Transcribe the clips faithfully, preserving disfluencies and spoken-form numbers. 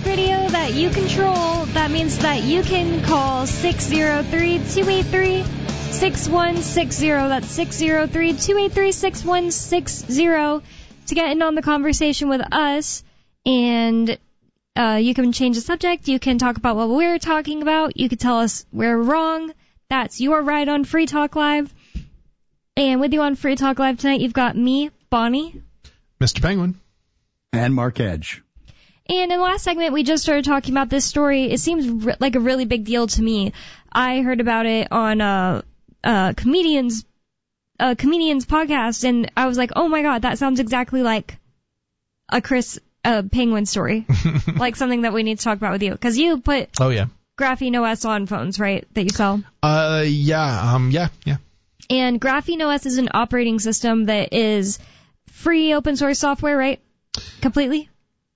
radio that you control. That means that you can call six oh three, two eight three, six one six zero. That's six oh three, two eight three, six one six zero to get in on the conversation with us. And uh, you can change the subject. You can talk about what we're talking about. You can tell us we're wrong. That's your right on Free Talk Live. And with you on Free Talk Live tonight, you've got me, Bonnie, Mister Penguin, and Mark Edge. And in the last segment, we just started talking about this story. It seems r- like a really big deal to me. I heard about it on a, a comedian's a comedian's podcast, and I was like, oh my god, that sounds exactly like a Chris uh, Penguin story, like something that we need to talk about with you, because you put oh yeah Graphene O S on phones, right? That you sell. Uh yeah um yeah yeah. And Graphene O S is an operating system that is free open source software, right? Completely.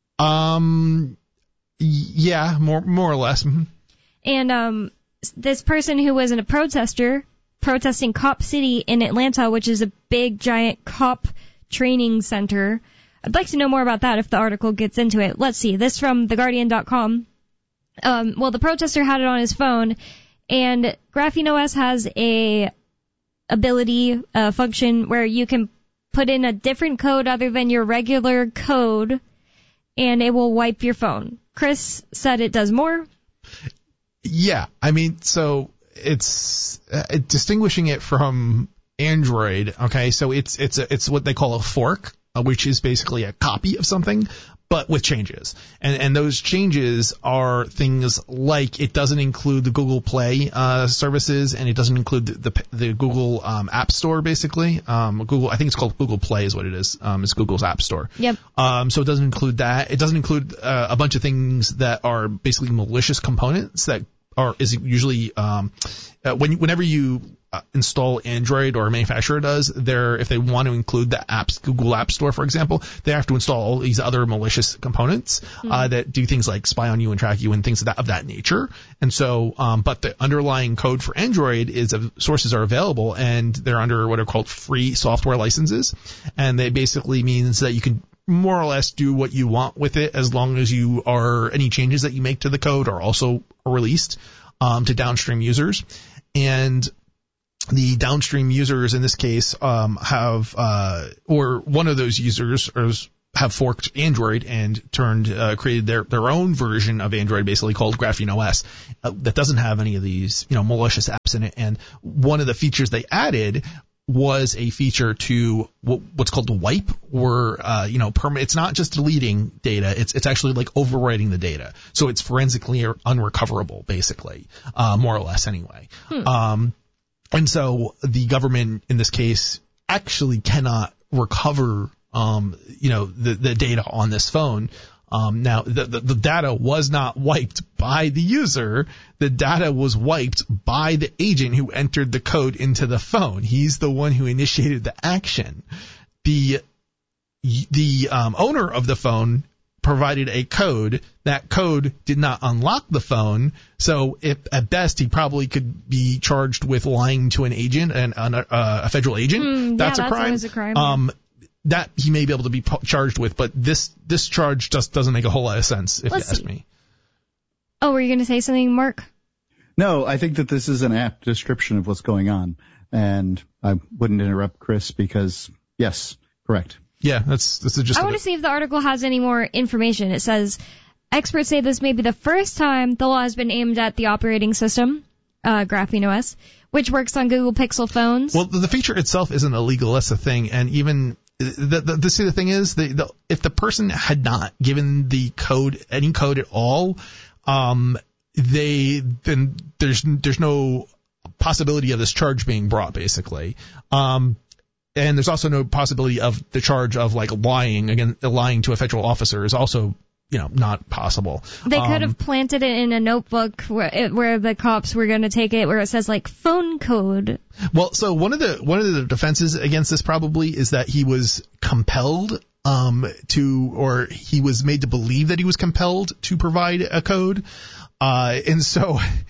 Um, yeah, more more or less. Mm-hmm. And um, this person who was a protester protesting Cop City in Atlanta, which is a big, giant cop training center. I'd like to know more about that if the article gets into it. Let's see. This from the guardian dot com. Um, well, the protester had it on his phone, and Graphene O S has a ability, uh, function where you can put in a different code other than your regular code, and it will wipe your phone. Chris said it does more. Yeah, I mean, so it's uh, distinguishing it from Android. Okay, so it's it's a, it's what they call a fork, uh, which is basically a copy of something, but with changes. And and those changes are things like it doesn't include the Google Play uh, services, and it doesn't include the the, the Google um, App Store, basically. Um, Google, I think it's called Google Play is what it is. Um, it's Google's App Store. Yep. Um, so it doesn't include that. It doesn't include uh, a bunch of things that are basically malicious components that are is usually um, uh, when whenever you Uh, install Android, or a manufacturer does, they're, if they want to include the apps, Google App Store, for example, they have to install all these other malicious components mm-hmm. uh, that do things like spy on you and track you and things of that, of that nature. And so, um, but the underlying code for Android is uh, sources are available, and they're under what are called free software licenses, and they basically means that you can more or less do what you want with it as long as you are any changes that you make to the code are also released um, to downstream users. And the downstream users in this case um, have, uh, or one of those users have forked Android and turned, uh, created their, their own version of Android, basically called Graphene O S, uh, that doesn't have any of these, you know, malicious apps in it. And one of the features they added was a feature to what, what's called the wipe, where, uh, you know, perma- it's not just deleting data, it's it's actually like overwriting the data. So it's forensically unrecoverable, basically, uh, more or less anyway. Hmm. Um, And so the government in this case actually cannot recover, um, you know, the, the data on this phone. Um, now the, the, the data was not wiped by the user. The data was wiped by the agent who entered the code into the phone. He's the one who initiated the action. The, the, um, owner of the phone provided a code. That code did not unlock the phone, so if, at best he probably could be charged with lying to an agent, and uh, a federal agent. Mm, that's, yeah, a that's crime. always a crime. Um, that he may be able to be po- charged with, but this this charge just doesn't make a whole lot of sense, if Let's you ask see. me. Oh, were you going to say something, Mark? No, I think that this is an apt description of what's going on, and I wouldn't interrupt Chris because, yes, correct. Yeah, that's that's just. I want to see if the article has any more information. It says, experts say this may be the first time the law has been aimed at the operating system, uh, Graphene O S, which works on Google Pixel phones. Well, the feature itself isn't illegal. That's the thing. And even the the, the, see, the thing is, the, the, if the person had not given the code, any code at all, um, they then there's there's no possibility of this charge being brought, basically. Um, And there's also no possibility of the charge of like lying again, lying to a federal officer is also, you know, not possible. They could um, have planted it in a notebook where, it, where the cops were going to take it, where it says like phone code. Well, so one of the one of the defenses against this probably is that he was compelled um, to, or he was made to believe that he was compelled to provide a code, uh, and so.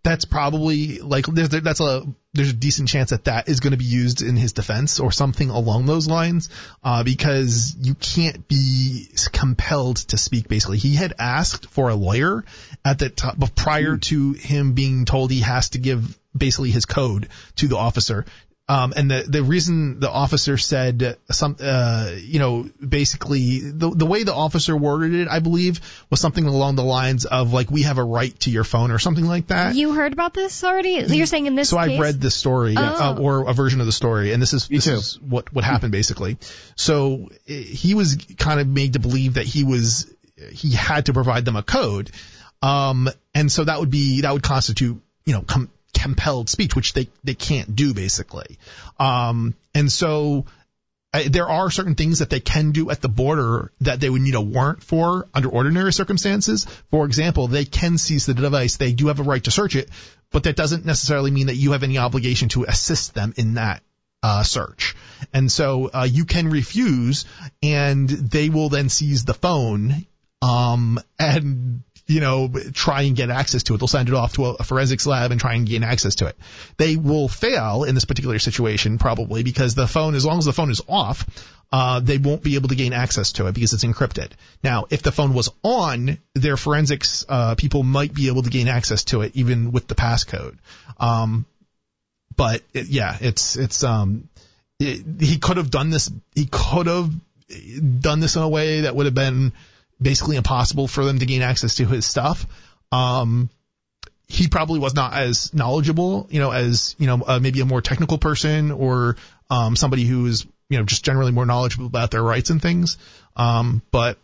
that's probably like there's that's a there's a decent chance that that is going to be used in his defense or something along those lines, uh, because you can't be compelled to speak. Basically, he had asked for a lawyer at the top, prior to him being told he has to give basically his code to the officer. Um, and the, the reason the officer said some, uh, you know, basically the, the way the officer worded it, I believe, was something along the lines of like, we have a right to your phone or something like that. You heard about this already? You're saying in this so case? So I read the story, oh. uh, or a version of the story, and this is, this is what, what happened basically. So he was kind of made to believe that he was, he had to provide them a code. Um, and so that would be, that would constitute, you know, com- compelled speech, which they, they can't do basically. Um, and so uh, there are certain things that they can do at the border that they would need a warrant for under ordinary circumstances. For example, they can seize the device. They do have a right to search it, but that doesn't necessarily mean that you have any obligation to assist them in that uh, search. And so uh, you can refuse, and they will then seize the phone um, and you know, try and get access to it. They'll send it off to a, a forensics lab and try and gain access to it. They will fail in this particular situation probably because the phone, as long as the phone is off, uh, they won't be able to gain access to it because it's encrypted. Now, if the phone was on, their forensics uh, people might be able to gain access to it even with the passcode. Um, but it, yeah, it's it's um, it, he could have done this. He could have done this in a way that would have been basically impossible for them to gain access to his stuff. Um, he probably was not as knowledgeable, you know, as, you know, uh, maybe a more technical person or, um, somebody who is, you know, just generally more knowledgeable about their rights and things. Um, but,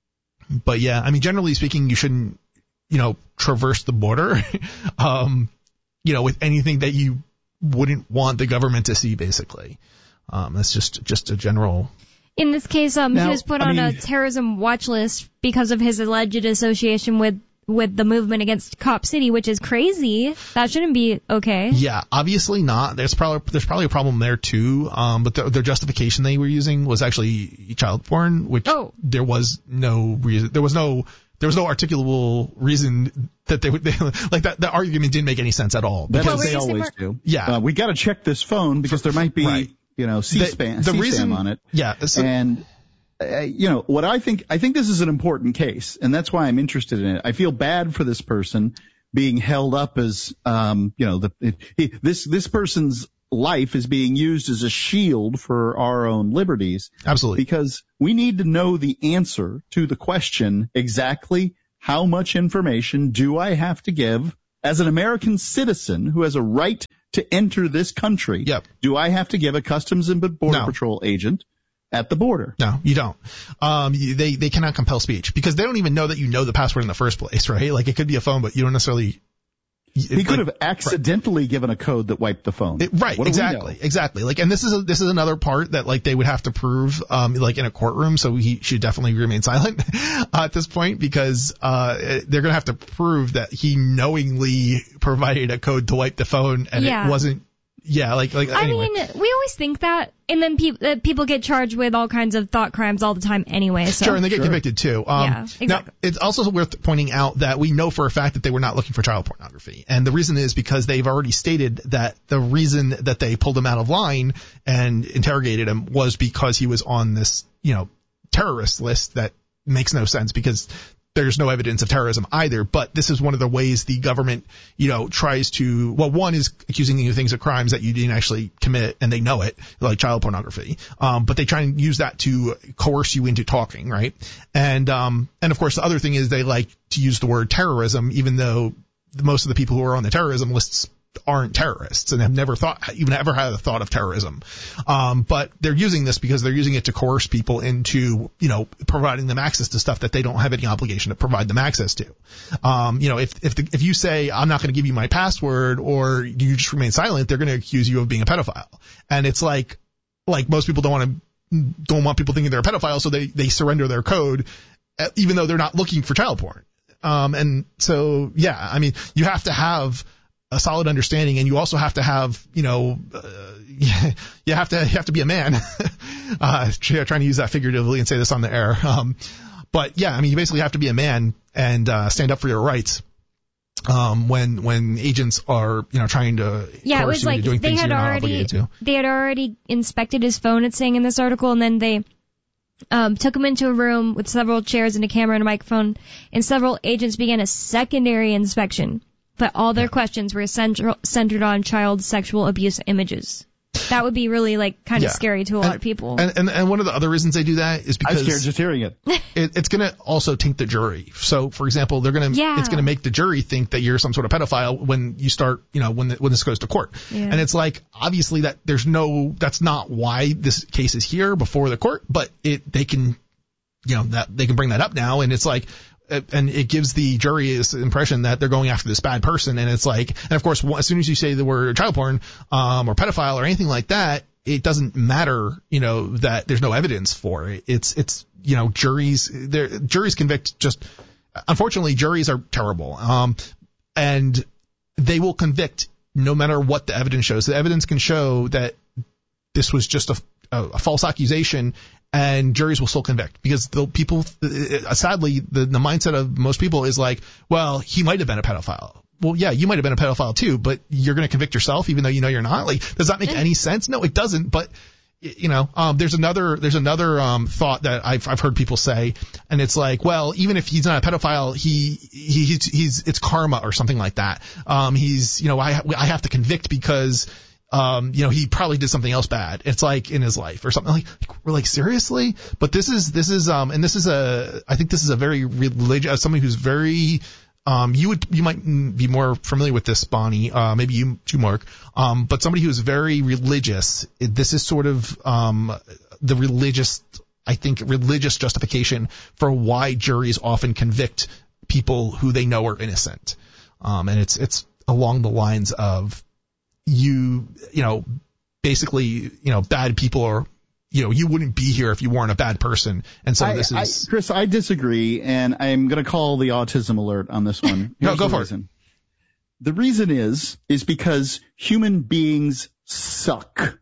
but yeah, I mean, generally speaking, you shouldn't, you know, traverse the border, um, you know, with anything that you wouldn't want the government to see, basically. Um, that's just, just a general. In this case, um, now, he was put I on mean, a terrorism watch list because of his alleged association with, with the movement against Cop City, which is crazy. That shouldn't be okay. Yeah, obviously not. There's probably there's probably a problem there too. Um, but the, their justification they were using was actually child porn, which oh. there was no reason. There was no there was no articulable reason that they would they, like that. The argument didn't make any sense at all. That's Because what they saying, always Mark? do. Yeah, uh, we got to check this phone because there might be. Right. You know, C-SPAN, the, the C-SPAN reason, on it. Yeah. So, and, uh, you know, what I think, I think this is an important case, and that's why I'm interested in it. I feel bad for this person being held up as, um, you know, the, it, he, this, this person's life is being used as a shield for our own liberties. Absolutely. Because we need to know the answer to the question exactly how much information do I have to give as an American citizen who has a right to enter this country. Yep. Do I have to give a Customs and Border No. Patrol agent at the border? No, you don't. Um, you, they they cannot compel speech because they don't even know that you know the password in the first place, right? Like it could be a phone, but you don't necessarily. He like, could have accidentally right. given a code that wiped the phone. It, right, exactly, exactly. Like, and this is a, this is another part that like they would have to prove, um, like in a courtroom. So he should definitely remain silent uh, at this point because uh, they're gonna have to prove that he knowingly provided a code to wipe the phone and yeah. it wasn't. Yeah, like like. I anyway. mean, we always think that, and then pe- uh, people get charged with all kinds of thought crimes all the time anyway. So. Sure, and they get sure. convicted too. Um, yeah, exactly. Now, it's also worth pointing out that we know for a fact that they were not looking for child pornography. And the reason is because they've already stated that the reason that they pulled him out of line and interrogated him was because he was on this, you know, terrorist list that makes no sense because there's no evidence of terrorism either, but this is one of the ways the government, you know, tries to, well, one is accusing you of things of crimes that you didn't actually commit and they know it, like child pornography. Um, but they try and use that to coerce you into talking, right? And, um, and of course the other thing is they like to use the word terrorism, even though most of the people who are on the terrorism lists aren't terrorists and have never thought, even ever had a thought of terrorism. Um, but they're using this because they're using it to coerce people into, you know, providing them access to stuff that they don't have any obligation to provide them access to. Um, you know, if, if the, if you say, I'm not going to give you my password or you just remain silent, they're going to accuse you of being a pedophile. And it's like, like most people don't want to, don't want people thinking they're a pedophile. So they, they surrender their code, even though they're not looking for child porn. Um, and so, yeah, I mean, you have to have a solid understanding, and you also have to have, you know, uh, you have to you have to be a man. uh, trying to use that figuratively and say this on the air, um, but yeah, I mean, you basically have to be a man and uh, stand up for your rights. Um, when when agents are you know trying to yeah, it coerce was you like into doing they things had you're not already obligated to. they had already inspected his phone. It's saying in this article, and then they um, took him into a room with several chairs and a camera and a microphone, and several agents began a secondary inspection. But all their yeah. questions were central, centered on child sexual abuse images. That would be really like kind of yeah. scary to a and, lot of people. And, and and one of the other reasons they do that is because I'm scared just hearing it. it it's going to also taint the jury. So, for example, they're going to yeah. it's going to make the jury think that you're some sort of pedophile when you start, you know, when the, when this goes to court. Yeah. And it's like obviously that there's no that's not why this case is here before the court, but it they can, you know, that they can bring that up now, and it's like. And it gives the jury this impression that they're going after this bad person, and it's like, and of course, as soon as you say the word child porn, um, or pedophile or anything like that, it doesn't matter, you know, that there's no evidence for it. It's, it's, you know, juries, their juries convict just, unfortunately, juries are terrible, um, and they will convict no matter what the evidence shows. The evidence can show that this was just a, a, a false accusation, and juries will still convict because the people, uh, sadly, the, the mindset of most people is like, well, he might have been a pedophile. Well, yeah, you might have been a pedophile too, but you're going to convict yourself even though you know you're not. Like, does that make any sense? No, it doesn't. But you know, um, there's another there's another um, thought that I've I've heard people say, and it's like, well, even if he's not a pedophile, he, he he's, he's it's karma or something like that. Um, he's you know I I have to convict because. Um, you know, he probably did something else bad. It's like in his life or something like, we're like, seriously? But this is, this is, um, and this is a, I think this is a very religious, as somebody who's very, um, you would, you might be more familiar with this, Bonnie, uh, maybe you too, Mark, um, but somebody who's very religious, it, this is sort of, um, the religious, I think, religious justification for why juries often convict people who they know are innocent. Um, and it's, it's along the lines of, you, you know, basically, you know, bad people are, you know, you wouldn't be here if you weren't a bad person. And so I, this is. I, Chris, I disagree, and I'm going to call the autism alert on this one. No, go for reason. it. The reason is, is because human beings suck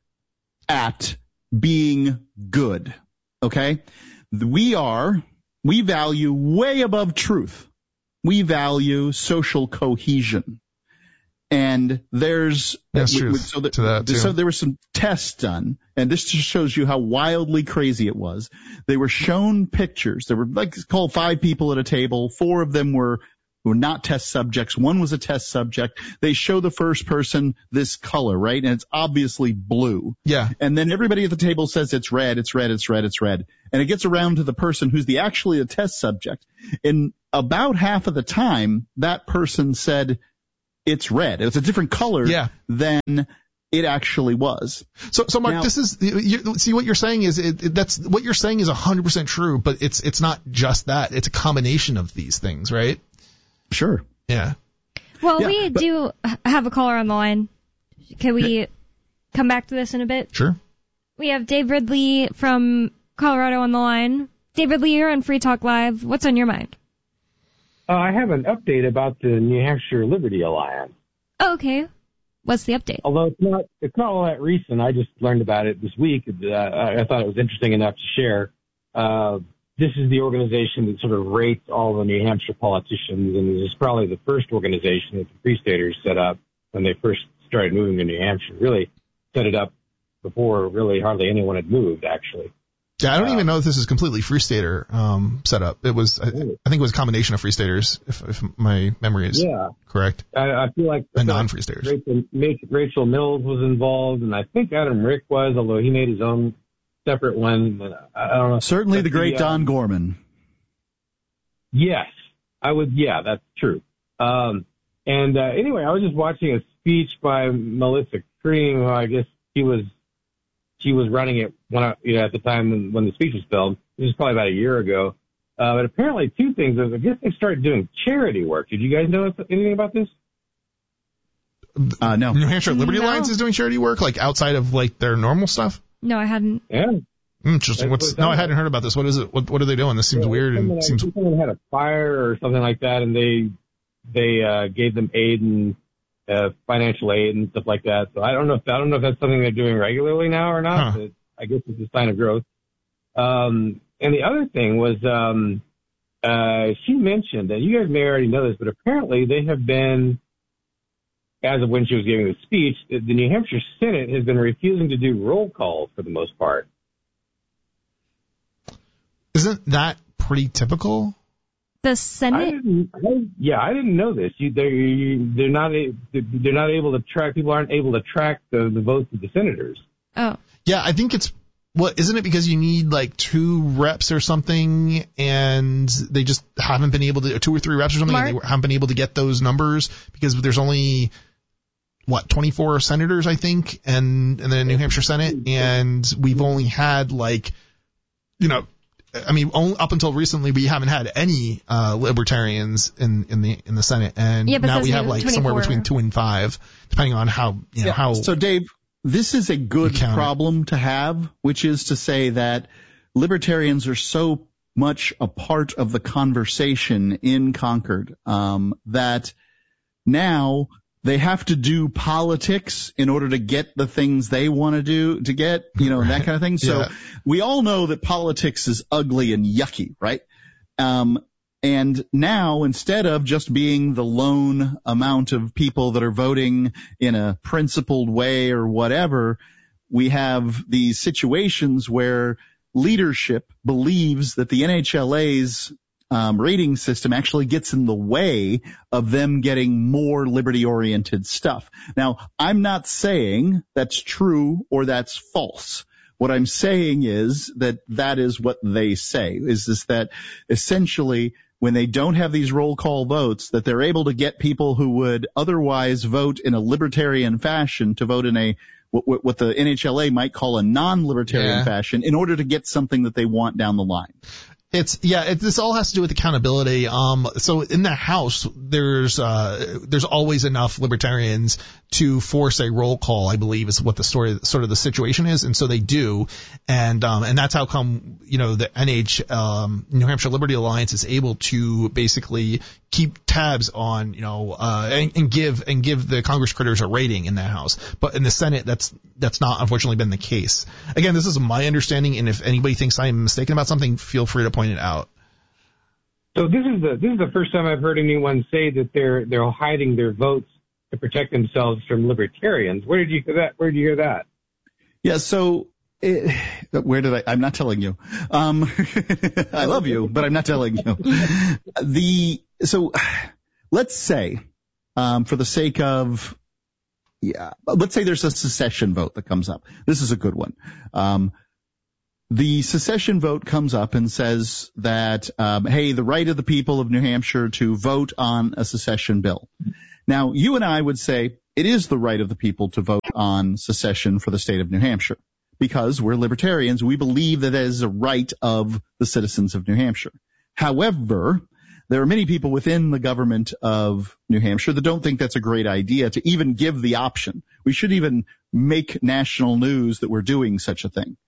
at being good. Okay? We are, we value way above truth. We value social cohesion. And there's That's uh, true. So, that, to that too. so there were some tests done, and this just shows you how wildly crazy it was. They were shown pictures. There were like called five people at a table. Four of them were were not test subjects. One was a test subject. They show the first person this color, right? And it's obviously blue. Yeah. And then everybody at the table says it's red, it's red, it's red, it's red. And it gets around to the person who's the actually a test subject. In about half of the time, that person said it's red. It's a different color yeah. than it actually was. So, so Mark, now, this is you, see what you're saying is it, it, that's what you're saying is one hundred percent true, but it's it's not just that. It's a combination of these things, right? Sure. Yeah. Well, yeah, we but, do have a caller on the line. Can we come back to this in a bit? Sure. We have Dave Ridley from Colorado on the line. Dave Ridley, you're on Free Talk Live. What's on your mind? Uh, I have an update about the New Hampshire Liberty Alliance. Oh, okay. What's the update? Although it's not, it's not all that recent. I just learned about it this week. Uh, I thought it was interesting enough to share. Uh, this is the organization that sort of rates all the New Hampshire politicians, and this is probably the first organization that the Free Staters set up when they first started moving to New Hampshire. Really set it up before really hardly anyone had moved, actually. Yeah, I don't uh, even know if this is completely Free Stater um, setup. It was, I, I think it was a combination of Free Staters, if, if my memory is yeah. correct. I, I feel like and non-Free Staters. Rachel, Rachel Mills was involved, and I think Adam Rick was, although he made his own separate one. I don't know. Certainly the great the, uh, Don Gorman. Yes, I would. Yeah, that's true. Um, and uh, anyway, I was just watching a speech by Melissa Cream, who I guess she was she was running it when I, you know, at the time when, when the speech was filmed. This was probably about a year ago. Uh, but apparently, two things. I guess they started doing charity work. Did you guys know anything about this? Uh, no. New Hampshire Liberty No. Alliance is doing charity work, like outside of like their normal stuff. No, I hadn't. Yeah. Interesting. That's What's what no? I it's hadn't heard about this. What is it? What What are they doing? This seems Yeah, weird and someone, seems. someone had a fire or something like that, and they they uh, gave them aid and uh, financial aid and stuff like that. So I don't know if I don't know if that's something they're doing regularly now or not. Huh. But I guess it's a sign of growth. Um, and the other thing was um, uh, she mentioned that you guys may already know this, but apparently they have been, as of when she was giving the speech, the New Hampshire Senate has been refusing to do roll calls for the most part. Isn't that pretty typical? The I Senate? didn't, I, yeah, I didn't know this. You, they're, you, they're not a, they're not able to track. People aren't able to track the, the votes of the senators. Oh. Yeah, I think it's what isn't it because you need like two reps or something, and they just haven't been able to, or two or three reps or something, Mark? and they haven't been able to get those numbers because there's only what twenty-four senators, I think, and and then New Hampshire Senate, and we've only had like, you know. I mean, only, up until recently, we haven't had any uh, libertarians in, in the in the Senate, and Yeah, but now those we have new like somewhere twenty-four. between two and five, depending on how you know Yeah. how. So, Dave, this is a good You count it. problem to have, which is to say that libertarians are so much a part of the conversation in Concord um, that now they have to do politics in order to get the things they want to do to get, you know, and that kind of thing. So Yeah. we all know that politics is ugly and yucky, right? Um, and now instead of just being the lone amount of people that are voting in a principled way or whatever, we have these situations where leadership believes that the N H L A's Um, rating system actually gets in the way of them getting more liberty-oriented stuff. Now, I'm not saying that's true or that's false. What I'm saying is that that is what they say, is this that essentially when they don't have these roll call votes, that they're able to get people who would otherwise vote in a libertarian fashion to vote in a what, what the N H L A might call a non-libertarian Yeah. fashion in order to get something that they want down the line. It's yeah. It, this all has to do with accountability. Um, so in the House, there's uh, there's always enough libertarians to force a roll call. I believe is what the story, sort of the situation is, and so they do, and um, and that's how come you know the N H um, New Hampshire Liberty Alliance is able to basically keep tabs on you know uh, and, and give and give the Congress critters a rating in the House, but in the Senate that's that's not unfortunately been the case. Again, this is my understanding, and if anybody thinks I'm mistaken about something, feel free to point it out. So this is the this is the first time I've heard anyone say that they're they're hiding their votes to protect themselves from libertarians. Where did you hear that? Where did you hear that? Yeah, so it, where did I? I'm not telling you. Um, I love you, but I'm not telling you. The so let's say, um, for the sake of yeah, let's say there's a secession vote that comes up. This is a good one. Um, the secession vote comes up and says that, um, hey, the right of the people of New Hampshire to vote on a secession bill. Now, you and I would say it is the right of the people to vote on secession for the state of New Hampshire because we're libertarians. We believe that it is a right of the citizens of New Hampshire. However, there are many people within the government of New Hampshire that don't think that's a great idea to even give the option. We should even make national news that we're doing such a thing.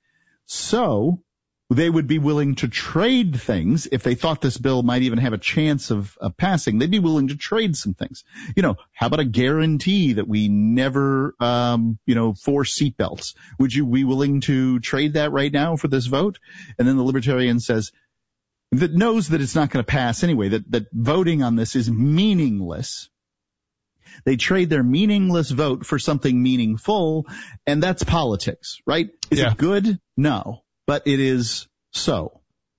So they would be willing to trade things if they thought this bill might even have a chance of, of passing. They'd be willing to trade some things. You know, how about a guarantee that we never, um, you know, force seatbelts? Would you be willing to trade that right now for this vote? And then the libertarian says, that knows that it's not going to pass anyway, that, that voting on this is meaningless. They trade their meaningless vote for something meaningful, and that's politics, right? Is Yeah. it good? No, but it is so.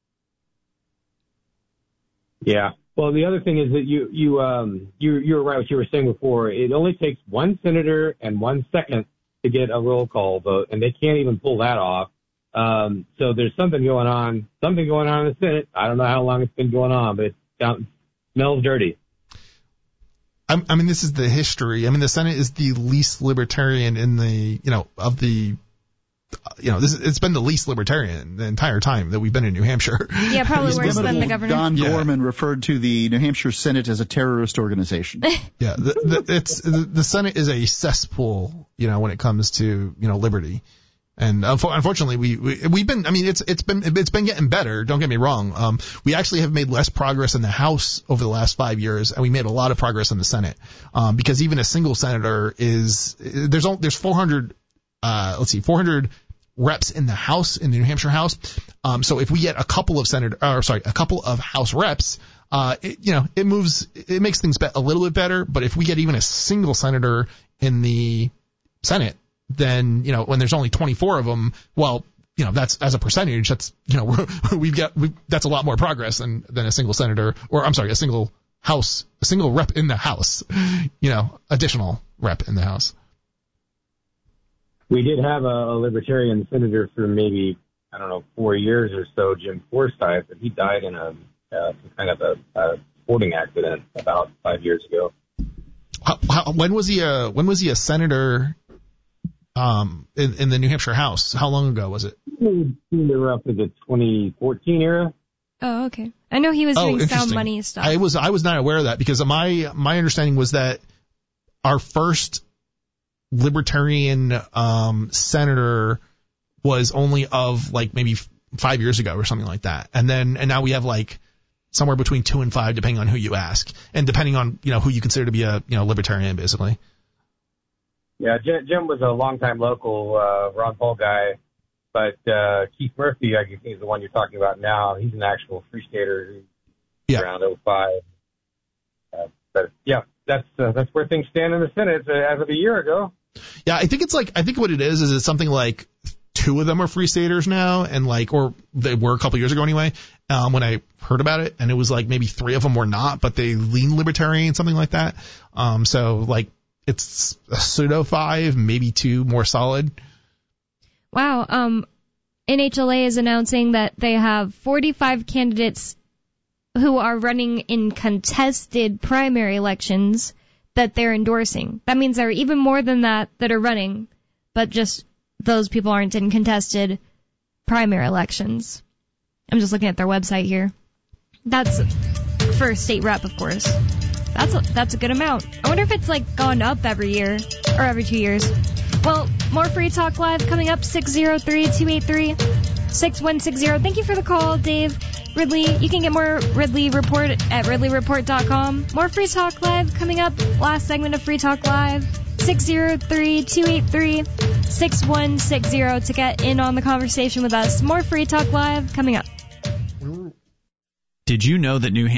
Yeah. Well, the other thing is that you you um you you were right what you were saying before. It only takes one senator and one second to get a roll call vote, and they can't even pull that off. Um, so there's something going on, something going on in the Senate. I don't know how long it's been going on, but it sounds, smells dirty. I, I mean, this is the history. I mean, the Senate is the least libertarian in the, you know, of the, you know, this it's been the least libertarian the entire time that we've been in New Hampshire. Yeah, probably worse than the governor. Don Yeah. Gorman referred to the New Hampshire Senate as a terrorist organization. Yeah, the, the, it's the, the Senate is a cesspool, you know, when it comes to, you know, liberty. And unfo- unfortunately, we, we we've been. I mean, it's it's been it's been getting better. Don't get me wrong. Um, we actually have made less progress in the House over the last five years, and we made a lot of progress in the Senate. Um, because even a single senator is there's only, there's four hundred. Uh, let's see, four hundred reps in the House, in the New Hampshire House. Um, so if we get a couple of senator, or sorry, a couple of House reps, uh, it, you know, it moves, it makes things be- a little bit better. But if we get even a single senator in the Senate, then, you know, when there's only twenty-four of them, well, you know, that's as a percentage, that's, you know, we're, we've got, we, that's a lot more progress than, than a single senator, or I'm sorry, a single House, a single rep in the House, you know, additional rep in the House. We did have a, a libertarian senator for maybe, I don't know, four years or so, Jim Forsyth, but he died in a uh, some kind of a, a sporting accident about five years ago. How, how, when was he a when was he a senator um, in, in the New Hampshire House? How long ago was it? They were up to the twenty fourteen era. Oh, okay. I know he was Oh, doing Sound interesting. Money stuff. I was I was not aware of that because my my understanding was that our first libertarian um, senator was only of like maybe f- five years ago or something like that, and then and now we have like somewhere between two and five depending on who you ask, and depending on you know who you consider to be a you know libertarian basically. Yeah, Jim, Jim was a longtime local uh, Ron Paul guy. But uh, Keith Murphy, I guess he's the one you're talking about now. He's an actual free stater who's Yeah. around oh five. Uh, but yeah, that's uh, that's where things stand in the Senate uh, as of a year ago. Yeah, I think it's like I think what it is is it's something like two of them are free staters now, and like or they were a couple years ago anyway. Um, when I heard about it, and it was like maybe three of them were not, but they lean libertarian, something like that. Um, so like it's a pseudo five, maybe two more solid. Wow. Um, N H L A is announcing that they have forty-five candidates who are running in contested primary elections that they're endorsing. That means there are even more than that that are running, but just those people aren't in contested primary elections. I'm just looking at their website here. That's for a state rep, of course. That's a, that's a good amount. I wonder if it's like gone up every year or every two years. Well, more Free Talk Live coming up, six oh three, two eight three, six one six zero. Thank you for the call, Dave. Ridley, you can get more Ridley Report at ridley report dot com. More Free Talk Live coming up, last segment of Free Talk Live, six oh three, two eight three, six one six zero to get in on the conversation with us. More Free Talk Live coming up. Did you know that New Hampshire